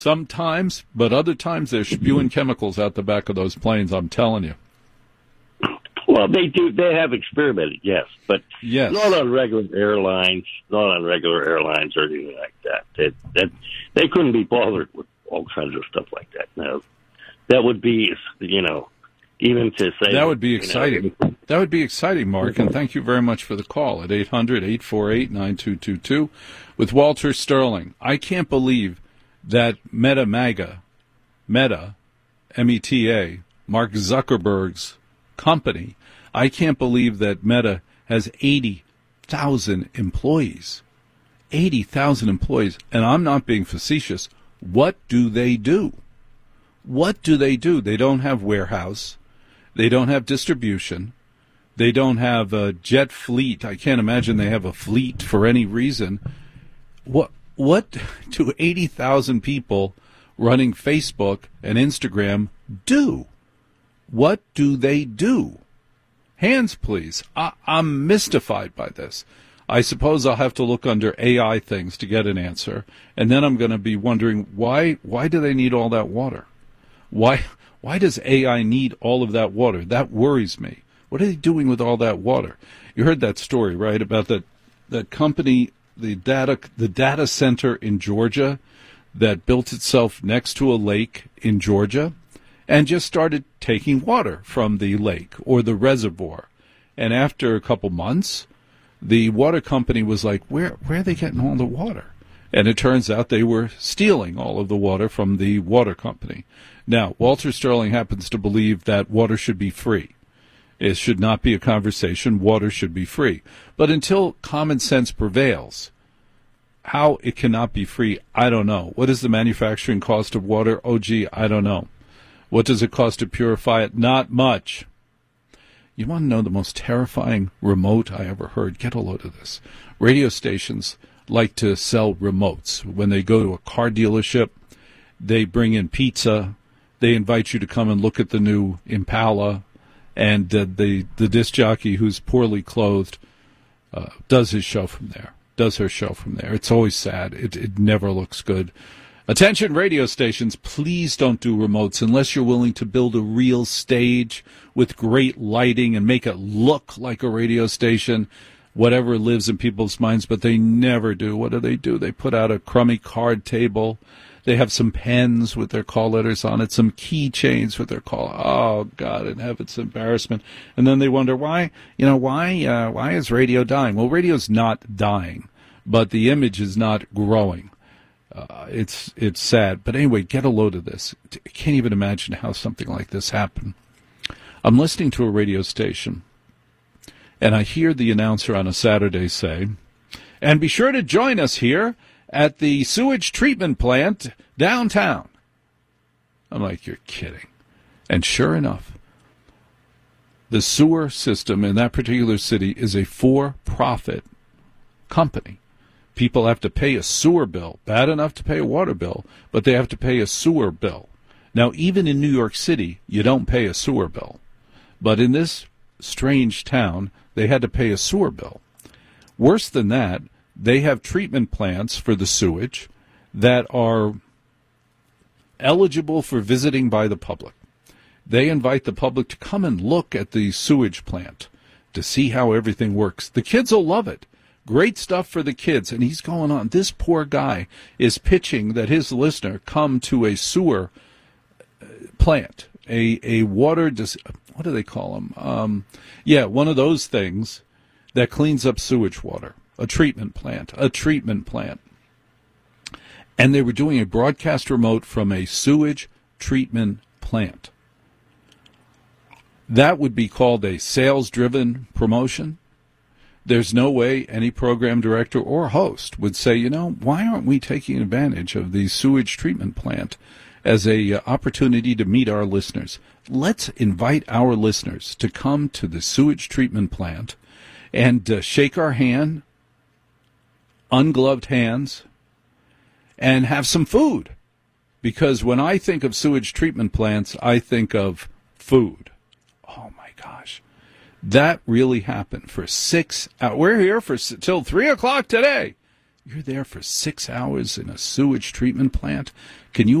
Sometimes, but other times they're spewing chemicals out the back of those planes, I'm telling you. Well, they do. They have experimented, yes, but yes. Not on regular airlines or anything like that. They couldn't be bothered with all kinds of stuff like that. Now, that would be, even to say... That would be exciting. That would be exciting, Mark, and thank you very much for the call at 800-848-9222 with Walter Sterling. I can't believe that Meta, M-E-T-A, Mark Zuckerberg's company, I can't believe that Meta has 80,000 employees. 80,000 employees, and I'm not being facetious. What do they do? What do they do? They don't have warehouse. They don't have distribution. They don't have a jet fleet. I can't imagine they have a fleet for any reason. What do 80,000 people running Facebook and Instagram do? What do they do? Hands, please. I'm mystified by this. I suppose I'll have to look under AI things to get an answer, and then I'm going to be wondering why do they need all that water? Why does AI need all of that water? That worries me. What are they doing with all that water? You heard that story, right, about that company, the data center in Georgia that built itself next to a lake in Georgia and just started taking water from the lake or the reservoir. And after a couple months, the water company was like, where are they getting all the water? And it turns out they were stealing all of the water from the water company. Now, Walter Sterling happens to believe that water should be free. It should not be a conversation. Water should be free. But until common sense prevails, how it cannot be free, I don't know. What is the manufacturing cost of water? Oh, gee, I don't know. What does it cost to purify it? Not much. You want to know the most terrifying remote I ever heard? Get a load of this. Radio stations like to sell remotes. When they go to a car dealership, they bring in pizza. They invite you to come and look at the new Impala. And the disc jockey, who's poorly clothed, does her show from there. It's always sad. It never looks good. Attention radio stations, please don't do remotes unless you're willing to build a real stage with great lighting and make it look like a radio station, whatever lives in people's minds, but they never do. What do? They put out a crummy card table. They have some pens with their call letters on it, some keychains with their call. Oh, God in heaven, it's embarrassment. And then they wonder why is radio dying? Well, radio's not dying, but the image is not growing. It's sad. But anyway, get a load of this. I can't even imagine how something like this happened. I'm listening to a radio station, and I hear the announcer on a Saturday say, and be sure to join us here at the sewage treatment plant downtown. I'm like, you're kidding. And sure enough, the sewer system in that particular city is a for-profit company. People have to pay a sewer bill, bad enough to pay a water bill, but they have to pay a sewer bill. Now, even in New York City, you don't pay a sewer bill. But in this strange town, they had to pay a sewer bill. Worse than that, they have treatment plants for the sewage that are eligible for visiting by the public. They invite the public to come and look at the sewage plant to see how everything works. The kids will love it. Great stuff for the kids. And he's going on. This poor guy is pitching that his listener come to a sewer plant, a water, what do they call them? One of those things that cleans up sewage water. A treatment plant. And they were doing a broadcast remote from a sewage treatment plant. That would be called a sales-driven promotion. There's no way any program director or host would say, why aren't we taking advantage of the sewage treatment plant as a opportunity to meet our listeners? Let's invite our listeners to come to the sewage treatment plant and shake our hand, ungloved hands, and have some food. Because when I think of sewage treatment plants, I think of food. Oh, my gosh. That really happened for 6 hours. We're here till 3 o'clock today. You're there for 6 hours in a sewage treatment plant. Can you